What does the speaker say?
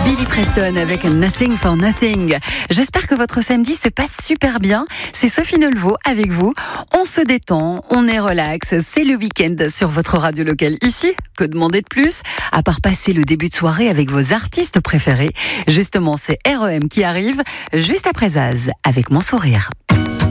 Billy Preston avec Nothing for Nothing. J'espère que votre samedi se passe super bien. C'est Sophie Nelvaux avec vous. On se détend, on est relax. C'est le week-end sur votre radio locale ici. Que demander de plus? À part passer le début de soirée avec vos artistes préférés. Justement, c'est REM qui arrive juste après Zaz avec Mon Sourire.